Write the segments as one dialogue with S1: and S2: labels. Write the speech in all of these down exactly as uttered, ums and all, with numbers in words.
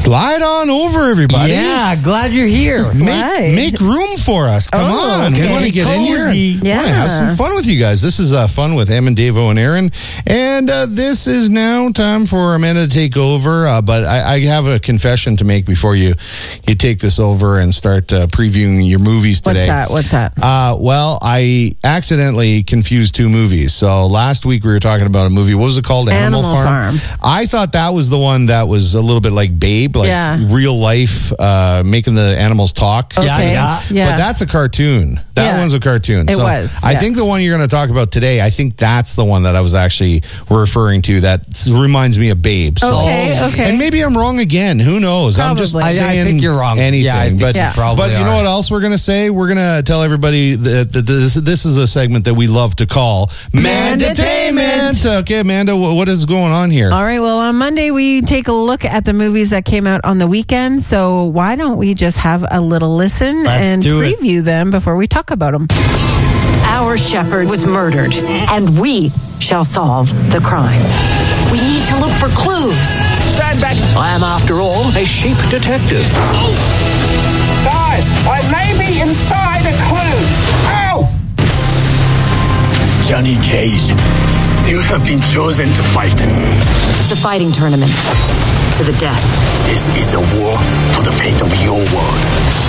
S1: Slide on over, everybody.
S2: Yeah, glad you're here.
S1: Make, make room for us. Come
S3: Oh,
S1: on.
S3: okay.
S1: We want to get in here. And
S3: Yeah.
S1: want to have some fun with you guys. This is uh, fun with Em and Dave and Aaron. And uh, this is now time for Amanda to take over. Uh, but I, I have a confession to make before you, you take this over and start uh, previewing your movies today.
S3: What's that? What's that?
S1: Uh, well, I accidentally confused two movies. So last week we were talking about a movie. What was it called?
S3: Animal Farm.
S1: I thought that was the one that was a little bit like Babe, like
S3: Yeah.
S1: real life, uh, making the animals talk.
S3: Okay.
S2: Yeah, yeah.
S3: Yeah.
S1: But that's a cartoon. That
S3: Yeah.
S1: one's a cartoon.
S3: It
S1: so
S3: was,
S1: I
S3: yeah.
S1: think the one you're going to talk about today, I think that's the one that I was actually referring to. That reminds me of Babe. So,
S3: Okay, okay.
S1: And maybe I'm wrong again. Who knows? I'm just
S3: Probably.
S1: saying
S2: I- I think you're wrong.
S1: anything.
S2: Yeah, I think
S1: but
S2: you probably
S1: but you know
S2: are.
S1: what else we're going to say? We're going to tell everybody that, that this, this is a segment that we love to call Mandatainment. Okay, Amanda, wh- what is going on here?
S3: All right. Well, on Monday, we take a look at the movies that came out on the weekend. So why don't we just have a little listen
S2: Let's
S3: and
S2: do it.
S3: preview them before we talk about them?
S4: Our shepherd was murdered, and we shall solve the crime. We need to look for clues.
S5: Stand back. I am, after all, a sheep detective. Guys, I may be inside a clue. Ow!
S6: Johnny Cage, you have been chosen to fight.
S4: It's a fighting tournament to the death.
S6: This is a war for the fate of your world.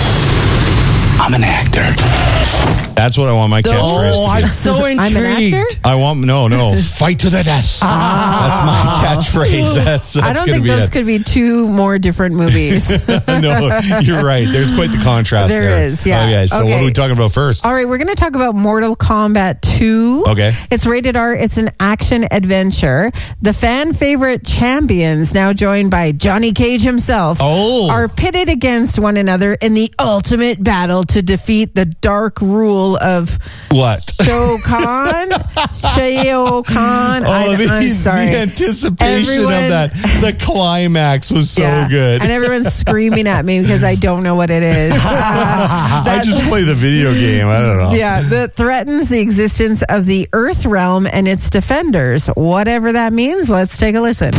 S6: I'm an actor.
S1: That's what I want my catchphrase
S2: Oh,
S1: to be.
S2: I'm so
S3: I'm an
S2: intrigued.
S3: actor?
S1: I want no, no, fight to the death. That's my catchphrase. That's, that's
S3: I don't
S1: gonna
S3: think
S1: be
S3: those
S1: it.
S3: could be two more different movies.
S1: No, you're right. There's quite the contrast there.
S3: There is, yeah.
S1: Okay, so what
S3: Okay.
S1: are we talking about first?
S3: All right, we're going to talk about Mortal Kombat two.
S1: Okay.
S3: It's rated R. It's an action adventure. The fan favorite champions, now joined by Johnny Cage himself,
S2: Oh.
S3: are pitted against one another in the ultimate battle to defeat the dark rule of
S1: What?
S3: Shao Kahn. Shao Kahn.
S1: Oh,
S3: I,
S1: the,
S3: I'm sorry.
S1: the anticipation
S3: Everyone-
S1: of that. The climax was so
S3: Yeah.
S1: good.
S3: And everyone's screaming at me because I don't know what it is. Uh,
S1: I
S3: that-
S1: just play the video game. I don't know.
S3: Yeah, that threatens the existence of the Earth realm and its defenders. Whatever that means, let's take a listen.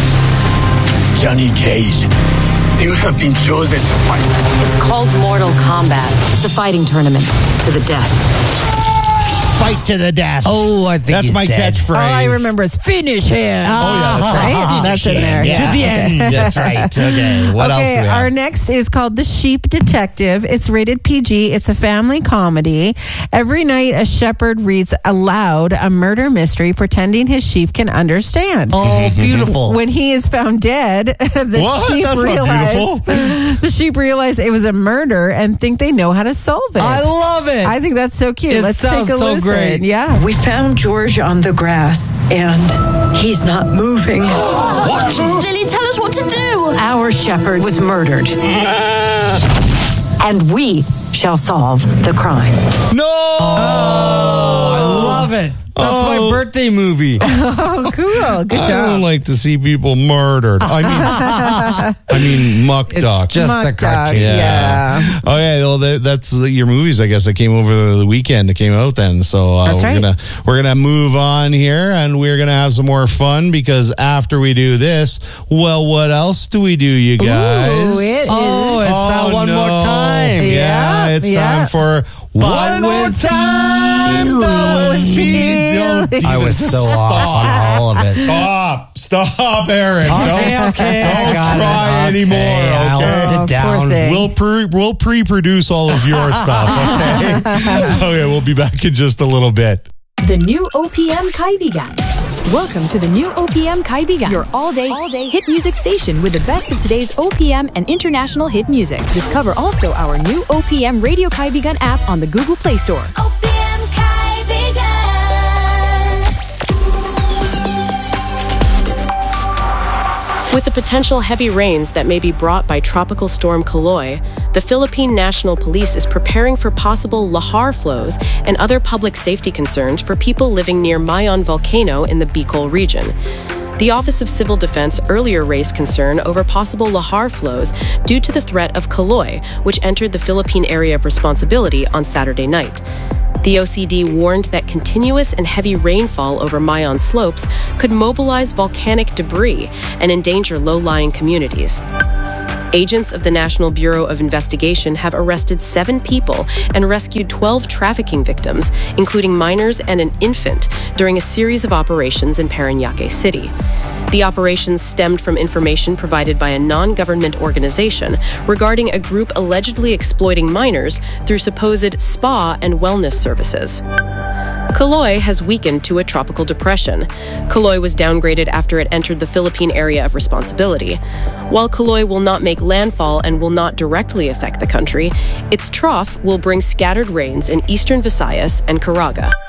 S6: Johnny Cage, you have been chosen to fight.
S4: It's called Mortal Kombat. It's a fighting tournament to the death.
S1: Fight to the death.
S2: Oh, I think
S1: That's
S2: he's
S1: my
S2: dead.
S1: catchphrase.
S3: All I remember is finish him.
S1: Oh, yeah, that's right.
S3: Right? That's in there.
S1: Yeah.
S2: To the end.
S1: That's right. Okay. What else do
S3: Okay,
S1: we
S3: our
S1: have?
S3: next is called The Sheep Detective. It's rated P G. It's a family comedy. Every night, a shepherd reads aloud a murder mystery, pretending his sheep can understand.
S2: Oh, beautiful.
S3: When he is found dead, the
S1: What?
S3: sheep
S1: That's not
S3: realize the sheep realize it was a murder and think they know how to solve it.
S2: I love it.
S3: I think that's so cute.
S2: It
S3: Let's take
S2: sounds
S3: a
S2: so
S3: listen.
S2: great.
S3: Yeah.
S4: We found George on the grass, and he's not moving.
S5: What?
S7: Lily, tell us what to do.
S4: Our shepherd was murdered, and we shall solve the crime.
S1: No.
S2: Oh, I love it. That's
S1: Oh.
S2: my birthday movie.
S3: Oh, cool. Good
S1: I
S3: job.
S1: don't like to see people murdered. I mean, I mean, muck
S2: It's
S1: duck.
S2: just
S3: Muck
S2: a
S3: duck,
S2: cartoon.
S3: yeah.
S1: Okay. Well, that, that's your movies. I guess that came over the weekend. That came out then. So uh,
S3: That's
S1: we're
S3: right.
S1: gonna we're gonna move on here, and we're gonna have some more fun because after we do this, well, what else do we do, you guys?
S3: Ooh, it
S2: Oh, it's
S1: Oh,
S2: that one
S1: no.
S2: more time.
S1: Yeah,
S3: Yeah,
S1: it's
S3: yeah.
S1: time for one more
S2: with
S1: time. But with me. Don't
S2: I was
S1: even
S2: so off on all of it.
S1: Stop. Stop, Aaron.
S2: Okay,
S1: don't
S2: okay, I
S1: don't
S2: got it.
S1: try
S2: Okay,
S1: anymore,
S2: I'll
S1: okay?
S2: sit
S3: Oh, poor
S2: down.
S3: thing.
S1: We'll pre we'll pre-produce all of your stuff, okay? Okay, we'll be back in just a little bit.
S8: The new O P M Kaibigan. Welcome to the new O P M Kaibigan, your all-day, all-day hit music station with the best of today's O P M and international hit music. Discover also our new O P M Radio Kaibigan app on the Google Play Store.
S7: O P M Kaibigan.
S9: With the potential heavy rains that may be brought by Tropical Storm Kaloy, the Philippine National Police is preparing for possible lahar flows and other public safety concerns for people living near Mayon Volcano in the Bicol region. The Office of Civil Defense earlier raised concern over possible lahar flows due to the threat of Kaloy, which entered the Philippine Area of Responsibility on Saturday night. The O C D warned that continuous and heavy rainfall over Mayon slopes could mobilize volcanic debris and endanger low-lying communities. Agents of the National Bureau of Investigation have arrested seven people and rescued twelve trafficking victims, including minors and an infant, during a series of operations in Parañaque City. The operations stemmed from information provided by a non-government organization regarding a group allegedly exploiting minors through supposed spa and wellness services. Kaloy has weakened to a tropical depression. Kaloy was downgraded after it entered the Philippine area of responsibility. While Kaloy will not make landfall and will not directly affect the country, its trough will bring scattered rains in eastern Visayas and Caraga.